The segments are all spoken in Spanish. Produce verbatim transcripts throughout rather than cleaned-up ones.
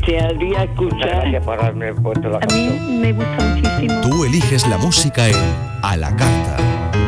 desearía escuchar. Gracias por haberme puesto la A mí canción. me gusta muchísimo. Tú eliges la música en A la Carta.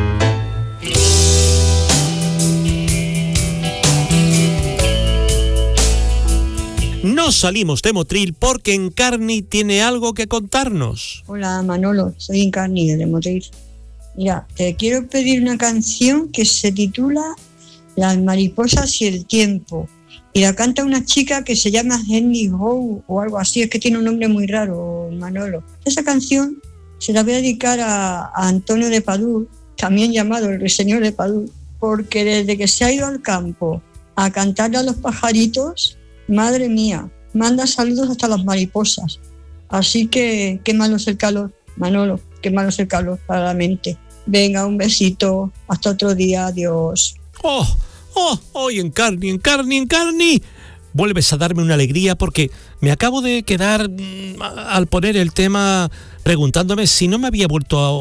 No salimos de Motril porque Encarni tiene algo que contarnos. Hola Manolo, soy Encarni de Motril. Mira, te quiero pedir una canción que se titula Las mariposas y el tiempo. Y la canta una chica que se llama Henry Howe o algo así, es que tiene un nombre muy raro, Manolo. Esa canción se la voy a dedicar a, a Antonio de Padul, también llamado el Ruiseñor de Padul, porque desde que se ha ido al campo a cantarle a los pajaritos, madre mía, manda saludos hasta las mariposas. Así que qué malo es el calor, Manolo, qué malo es el calor para la mente. Venga, un besito, hasta otro día, adiós. ¡Oh! ¡Oh! ¡Oh! Encarni, Encarni, Encarni! Vuelves a darme una alegría porque me acabo de quedar mmm, al poner el tema preguntándome si no me había vuelto a,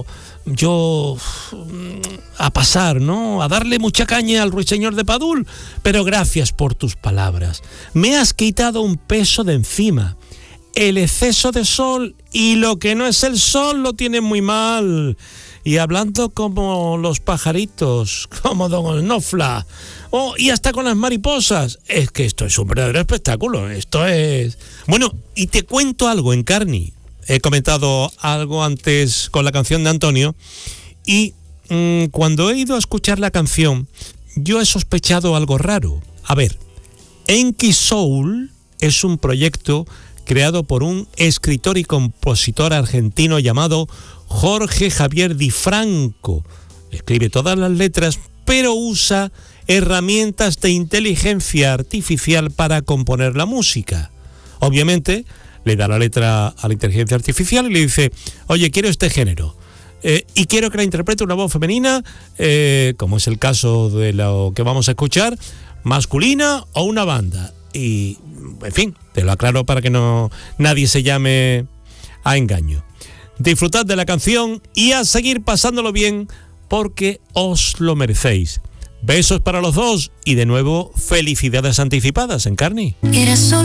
yo mmm, a pasar, ¿no? A darle mucha caña al Ruiseñor de Padul. Pero gracias por tus palabras. Me has quitado un peso de encima. El exceso de sol y lo que no es el sol lo tienen muy mal. Y hablando como los pajaritos, como Don Onofla, oh, y hasta con las mariposas. Es que esto es un verdadero espectáculo, esto es... Bueno, y te cuento algo, Encarni. He comentado algo antes con la canción de Antonio, y mmm, cuando he ido a escuchar la canción, yo he sospechado algo raro. A ver, Enki Soul es un proyecto creado por un escritor y compositor argentino llamado Jorge Javier Di Franco. Escribe todas las letras, pero usa herramientas de inteligencia artificial para componer la música. Obviamente, le da la letra a la inteligencia artificial y le dice, oye, quiero este género. Eh, y quiero que la interprete una voz femenina, eh, como es el caso de lo que vamos a escuchar, masculina o una banda. Y, en fin, te lo aclaro para que no nadie se llame a engaño. Disfrutad de la canción y a seguir pasándolo bien porque os lo merecéis. Besos para los dos y de nuevo felicidades anticipadas, Encarni. Era solo